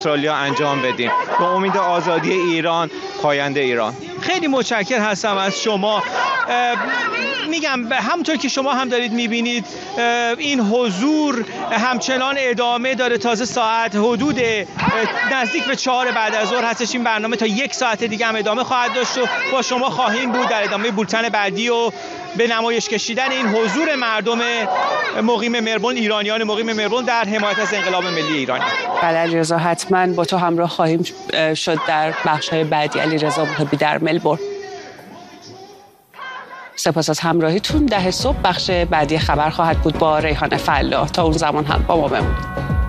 استرالیا انجام بدیم به امید آزادی ایران، پاینده ایران. خیلی متشکرم هستم از شما. میگم همونطور که شما هم دارید میبینید این حضور همچنان ادامه داره. تازه ساعت حدود نزدیک به 4 بعد از ظهر هستش. این برنامه تا 1 ساعت دیگه هم ادامه خواهد داشت و با شما خواهیم بود در ادامه بولتن بعدی و به نمایش کشیدن این حضور مردم مقیم ملبورن، ایرانیان مقیم ملبورن در حمایت از انقلاب ملی ایرانی. بله علیرضا، حتما با تو همراه خواهیم شد در بخش‌های بعدی. علیرضا محبی در ملبورن. سپاس از همراهیتون. 10 صبح بخش بعدی خبر خواهد بود با ریحانه فلاح. تا اون زمان هم با ما بمونید.